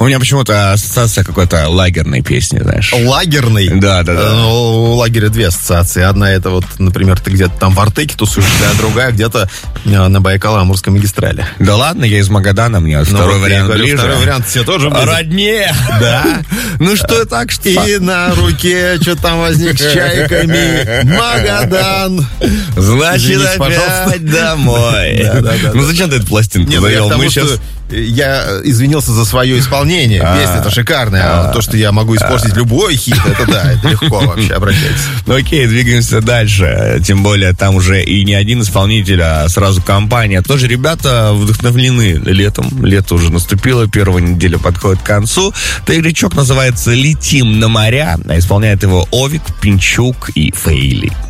У меня почему-то ассоциация какой-то лагерной песни, знаешь. Лагерный? Да. У лагеря две ассоциации. Одна это вот, например, ты где-то там в Артеке тусуешься, а другая где-то на Байкало-Амурской магистрали. Да ладно, я из Магадана, мне второй вариант ближе. Второй вариант тебе тоже ближе. Роднее! Да. Ну что так, что... И на руке что там возник с чайками. Магадан. Значит, Извините, пожалуйста. опять домой. Да. Ну зачем ты эту пластинку завел? Мы сейчас... Я извинился за свое исполнение. Песня-то шикарная. А то, что я могу испортить любой хит, это легко вообще, обращайтесь. Ну окей, двигаемся дальше. Тем более там уже и не один исполнитель, а сразу компания. Тоже ребята вдохновлены летом. Лето уже наступило, первая неделя подходит к концу. Тречок называется «Летим на моря», а исполняет его Овик, Пинчук и Фейли.